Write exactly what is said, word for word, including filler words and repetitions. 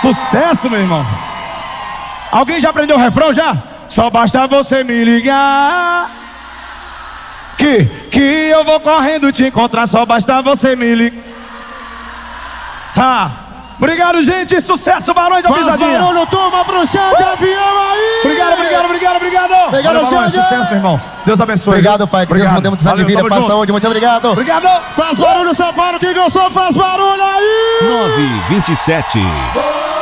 Sucesso, meu irmão. Alguém já aprendeu o refrão já? Só basta você me ligar Que, que eu vou correndo te encontrar. Só basta você me ligar. Ah, obrigado, gente. Sucesso, Barões da Pisadinha. Barulho, toma pro chão de avião aí. Obrigado, obrigado, obrigado, obrigado. Obrigado, Valeu, Barões, sucesso, meu irmão. Deus abençoe. Obrigado, pai. Que Deus nos dê muita saúde de vida, paz, saúde. Muito obrigado. Obrigado. Faz barulho, São Paulo. Quem gostou, faz barulho aí. nove vinte e sete